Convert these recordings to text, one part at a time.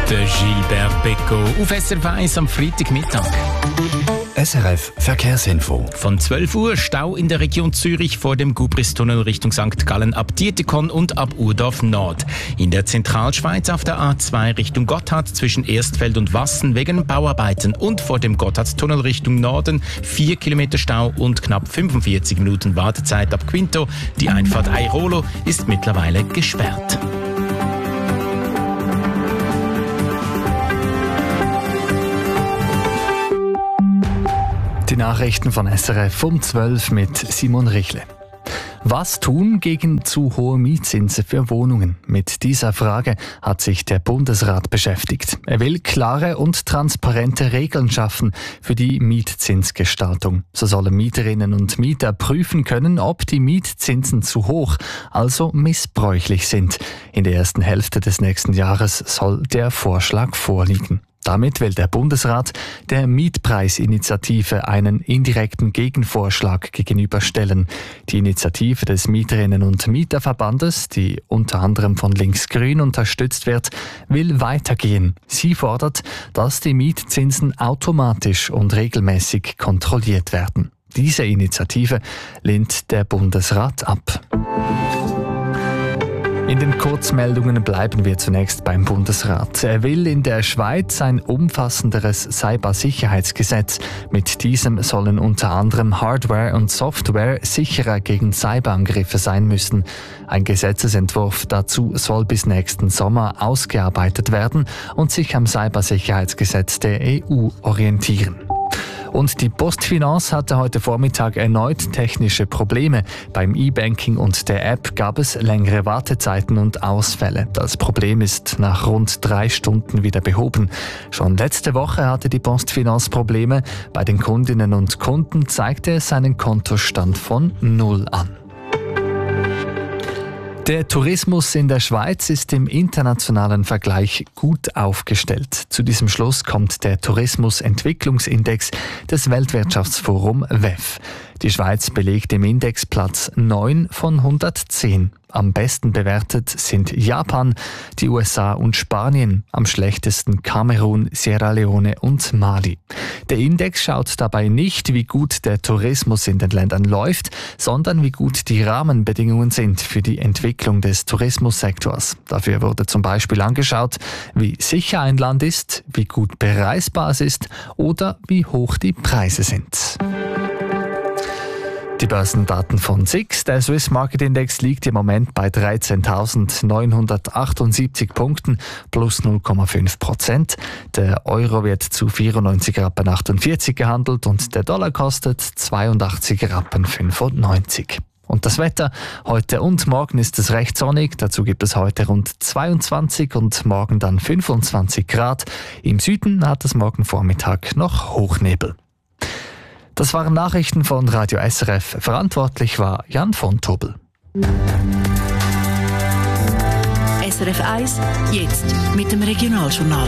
Der Gilbert Becco auf SRF 1 am Freitagmittag. SRF Verkehrsinfo. Von 12 Uhr Stau in der Region Zürich vor dem Gubristunnel Richtung St. Gallen ab Dietikon und ab Urdorf Nord. In der Zentralschweiz auf der A2 Richtung Gotthard zwischen Erstfeld und Wassen wegen Bauarbeiten und vor dem Gotthardstunnel Richtung Norden 4 Kilometer Stau und knapp 45 Minuten Wartezeit ab Quinto. Die Einfahrt Airolo ist mittlerweile gesperrt. Die Nachrichten von SRF um 12 mit Simon Richle. Was tun gegen zu hohe Mietzinsen für Wohnungen? Mit dieser Frage hat sich der Bundesrat beschäftigt. Er will klare und transparente Regeln schaffen für die Mietzinsgestaltung. So sollen Mieterinnen und Mieter prüfen können, ob die Mietzinsen zu hoch, also missbräuchlich sind. In der ersten Hälfte des nächsten Jahres soll der Vorschlag vorliegen. Damit will der Bundesrat der Mietpreisinitiative einen indirekten Gegenvorschlag gegenüberstellen. Die Initiative des Mieterinnen- und Mieterverbandes, die unter anderem von Linksgrün unterstützt wird, will weitergehen. Sie fordert, dass die Mietzinsen automatisch und regelmäßig kontrolliert werden. Diese Initiative lehnt der Bundesrat ab. In den Kurzmeldungen bleiben wir zunächst beim Bundesrat. Er will in der Schweiz ein umfassenderes Cybersicherheitsgesetz. Mit diesem sollen unter anderem Hardware und Software sicherer gegen Cyberangriffe sein müssen. Ein Gesetzesentwurf dazu soll bis nächsten Sommer ausgearbeitet werden und sich am Cybersicherheitsgesetz der EU orientieren. Und die Postfinance hatte heute Vormittag erneut technische Probleme. Beim E-Banking und der App gab es längere Wartezeiten und Ausfälle. Das Problem ist nach rund 3 Stunden wieder behoben. Schon letzte Woche hatte die Postfinance Probleme. Bei den Kundinnen und Kunden zeigte es einen Kontostand von 0 an. Der Tourismus in der Schweiz ist im internationalen Vergleich gut aufgestellt. Zu diesem Schluss kommt der Tourismusentwicklungsindex des Weltwirtschaftsforum WEF. Die Schweiz belegt im Index Platz 9 von 110. Am besten bewertet sind Japan, die USA und Spanien, am schlechtesten Kamerun, Sierra Leone und Mali. Der Index schaut dabei nicht, wie gut der Tourismus in den Ländern läuft, sondern wie gut die Rahmenbedingungen sind für die Entwicklung des Tourismussektors. Dafür wurde zum Beispiel angeschaut, wie sicher ein Land ist, wie gut bereisbar es ist oder wie hoch die Preise sind. Die Börsendaten von SIX. Der Swiss Market Index liegt im Moment bei 13.978 Punkten plus 0,5%. Der Euro wird zu 94,48 Rappen gehandelt und der Dollar kostet 82,95 Rappen. Und das Wetter, heute und morgen ist es recht sonnig, dazu gibt es heute rund 22 und morgen dann 25 Grad. Im Süden hat es morgen Vormittag noch Hochnebel. Das waren Nachrichten von Radio SRF. Verantwortlich war Jan von Tobel. SRF 1, jetzt mit dem Regionaljournal.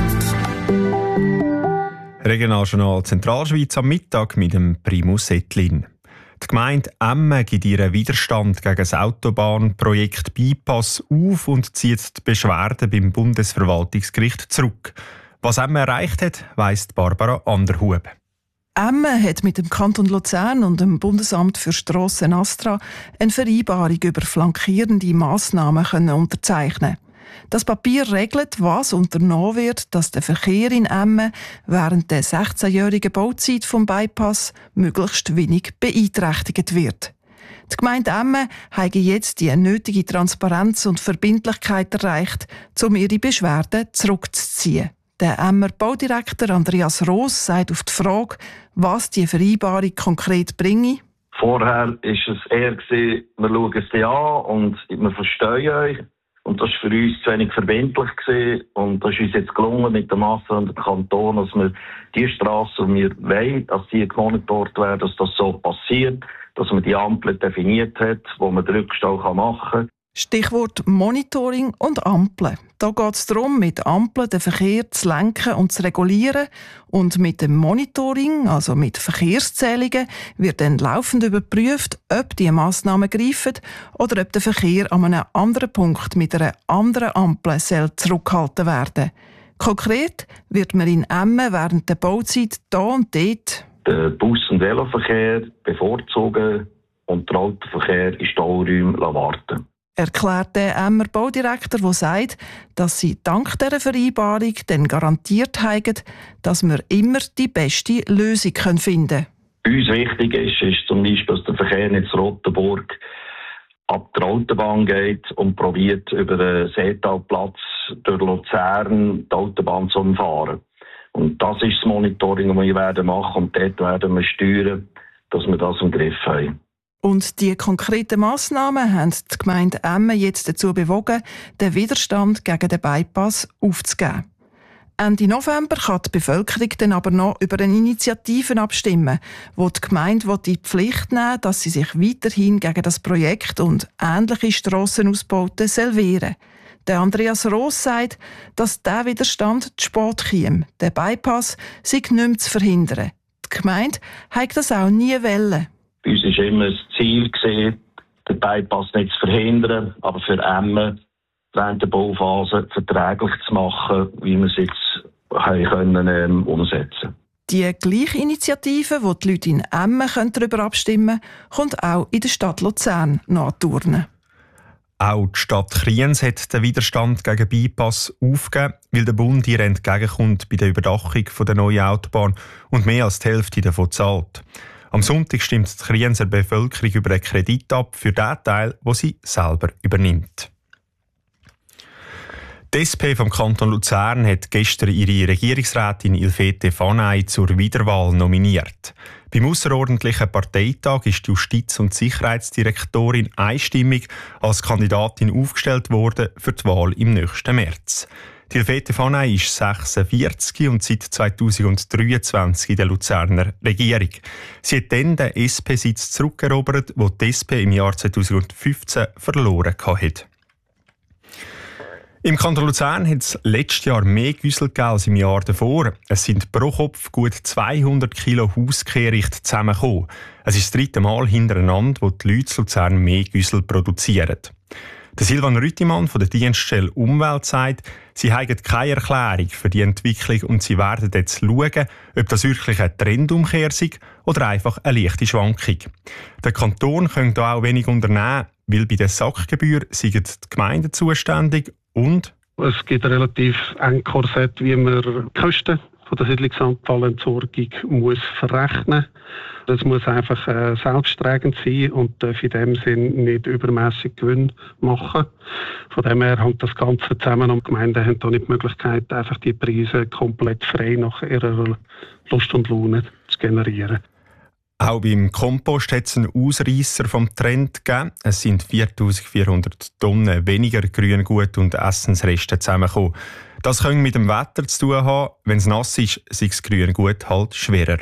Regionaljournal Zentralschweiz am Mittag mit dem Primus Ettlin. Die Gemeinde Emmen gibt ihren Widerstand gegen das Autobahnprojekt Bypass auf und zieht die Beschwerde beim Bundesverwaltungsgericht zurück. Was Emmen erreicht hat, weiss Barbara Anderhub. Emmen hat mit dem Kanton Luzern und dem Bundesamt für Strassen Astra eine Vereinbarung über flankierende Massnahmen unterzeichnen. Das Papier regelt, was unternommen wird, dass der Verkehr in Emmen während der 16-jährigen Bauzeit vom Bypass möglichst wenig beeinträchtigt wird. Die Gemeinde Emmen hat jetzt die nötige Transparenz und Verbindlichkeit erreicht, um ihre Beschwerden zurückzuziehen. Der Emmer Baudirektor Andreas Roos sagt auf die Frage, was die Vereinbarung konkret bringe. Vorher war es eher, wir schauen es dir an und wir verstehen euch. Und das war für uns zu wenig verbindlich gewesen. Und das ist uns jetzt gelungen mit der Masse und dem Kanton, dass wir die Strassen, die wir wollen, dass die gemonitort werden, dass das so passiert, dass man die Ampel definiert hat, wo man den Rückstau machen kann. Stichwort Monitoring und Ampeln. Da geht es darum, mit Ampeln den Verkehr zu lenken und zu regulieren. Und mit dem Monitoring, also mit Verkehrszählungen, wird dann laufend überprüft, ob die Massnahmen greifen oder ob der Verkehr an einem anderen Punkt mit einer anderen Ampel zurückgehalten werden soll. Konkret wird man in Emmen während der Bauzeit hier und dort den Bus- und Veloverkehr bevorzugen und den Autoverkehr in Stauräumen warten. Erklärt der Emmer Baudirektor, der sagt, dass sie dank dieser Vereinbarung dann garantiert haben, dass wir immer die beste Lösung finden können. Uns wichtig ist zum Beispiel, dass der Verkehr nicht zu Rotenburg ab der Autobahn geht und probiert, über den Seetalplatz durch Luzern die Autobahn zu umfahren. Und das ist das Monitoring, das wir machen werden. Und dort werden wir steuern, dass wir das im Griff haben. Und die konkreten Massnahmen haben die Gemeinde Emmen jetzt dazu bewogen, den Widerstand gegen den Bypass aufzugeben. Ende November kann die Bevölkerung dann aber noch über eine Initiative abstimmen, wo die Gemeinde in die Pflicht nehmen will, dass sie sich weiterhin gegen das Projekt und ähnliche Strassenausbauten wehren. Der Andreas Ross sagt, dass dieser Widerstand zu spät käme. Der Bypass sei nicht mehr zu verhindern. Die Gemeinde hat das auch nie wollen. Bei uns war immer das Ziel, den Bypass nicht zu verhindern, aber für Emmen während der Bauphase verträglich zu machen, wie wir es jetzt können, umsetzen. Die gleiche Initiative, wo die Leute in Emmen darüber abstimmen können, kommt auch in der Stadt Luzern noch an die Urne. Auch die Stadt Kriens hat den Widerstand gegen Bypass aufgegeben, weil der Bund ihr entgegenkommt bei der Überdachung der neuen Autobahn und mehr als die Hälfte davon zahlt. Am Sonntag stimmt die Krienser Bevölkerung über einen Kredit ab für den Teil, den sie selber übernimmt. Die SP vom Kanton Luzern hat gestern ihre Regierungsrätin Ilfete Fanay zur Wiederwahl nominiert. Beim ausserordentlichen Parteitag ist die Justiz- und Sicherheitsdirektorin einstimmig als Kandidatin aufgestellt worden für die Wahl im nächsten März. Die Ilfete Fanay ist 46 und seit 2023 in der Luzerner Regierung. Sie hat dann den SP-Sitz zurückerobert, den die SP im Jahr 2015 verloren hatte. Im Kanton Luzern hat es letztes Jahr mehr Güssel gegeben als im Jahr davor. Es sind pro Kopf gut 200 Kilo Hauskehricht zusammengekommen. Es ist das 3. Mal hintereinander, wo die Leute in Luzern mehr Güssel produzieren. Der Silvan Rüttimann von der Dienststelle Umwelt sagt, sie haben keine Erklärung für die Entwicklung und sie werden jetzt schauen, ob das wirklich ein Trendumkehr sei oder einfach eine leichte Schwankung. Der Kanton könnte da auch wenig unternehmen, weil bei der Sackgebühr sind die Gemeinden zuständig und es gibt ein relativ eng Korsett, wie man die Kosten von der Siedlungsabfallentsorgung muss verrechnen. Das muss einfach selbsttragend sein und darf in dem Sinn nicht übermäßig Gewinn machen. Von dem her hängt das Ganze zusammen und die Gemeinden haben da nicht die Möglichkeit, einfach die Preise komplett frei nach ihrer Lust und Laune zu generieren. Auch beim Kompost hat es einen Ausreisser vom Trend gegeben. Es sind 4400 Tonnen weniger Grüngut und Essensreste zusammengekommen. Das könnte mit dem Wetter zu tun haben. Wenn es nass ist, ist das Grüngut halt schwerer.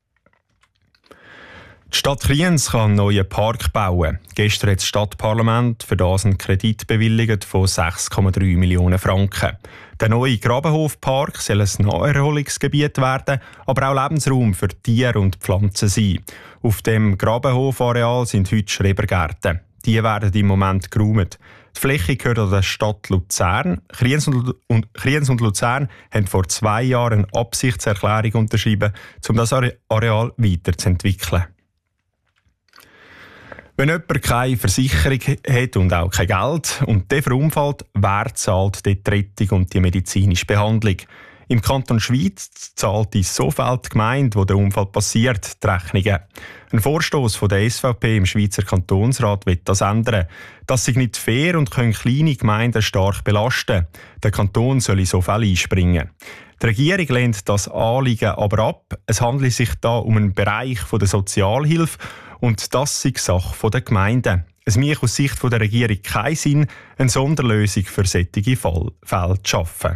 Die Stadt Kriens kann einen neuen Park bauen. Gestern hat das Stadtparlament für das einen Kredit bewilligt von 6,3 Millionen Franken. Der neue Grabenhofpark soll ein Naherholungsgebiet werden, aber auch Lebensraum für Tiere und Pflanzen sein. Auf dem Grabenhofareal sind heute Schrebergärten. Die werden im Moment geräumt. Die Fläche gehört an der Stadt Luzern. Kriens und Luzern haben vor 2 Jahren eine Absichtserklärung unterschrieben, um das Areal weiterzuentwickeln. Wenn jemand keine Versicherung hat und auch kein Geld und der verunfallt, wer zahlt dort die Rettung und die medizinische Behandlung? Im Kanton Schwyz zahlt in Sofeld die Gemeinde, wo der Unfall passiert, die Rechnungen. Ein Vorstoss von der SVP im Schweizer Kantonsrat will das ändern. Das sei nicht fair und können kleine Gemeinden stark belasten. Der Kanton soll in so Fälle einspringen. Die Regierung lehnt das Anliegen aber ab. Es handelt sich da um einen Bereich der Sozialhilfe und das sei Sache der Gemeinden. Es macht aus Sicht der Regierung keinen Sinn, eine Sonderlösung für solche Fälle zu schaffen.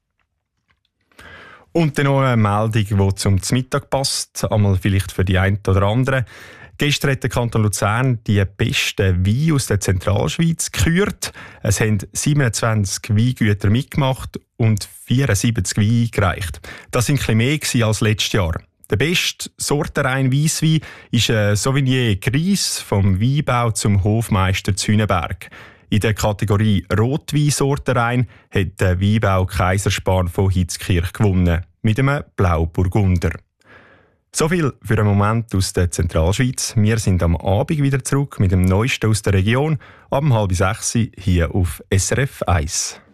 Und dann noch eine Meldung, die zum Mittag passt, einmal vielleicht für die einen oder anderen. Gestern hat der Kanton Luzern die besten Weine aus der Zentralschweiz gekürt. Es haben 27 Weingüter mitgemacht und 74 Weine eingereicht. Das waren ein bisschen mehr als letztes Jahr. Der beste sortenreine Weisswein ist ein Sauvignon Gris vom Weinbau zum Hofmeister Züneberg. In der Kategorie Rotweinsortenrein hat der Weinbau Kaiserspahn von Hitzkirch gewonnen, mit einem Blauburgunder. So viel für einen Moment aus der Zentralschweiz. Wir sind am Abend wieder zurück mit dem Neuesten aus der Region, ab 5:30 hier auf SRF 1.